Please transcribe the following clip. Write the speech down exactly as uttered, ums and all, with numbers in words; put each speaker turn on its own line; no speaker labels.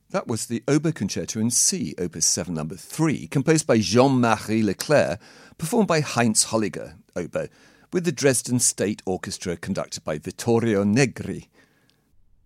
That was the Oboe Concerto in C, Opus seven, number three, composed by Jean-Marie Leclerc, performed by Heinz Holliger, oboe, with the Dresden State Orchestra conducted by Vittorio Negri,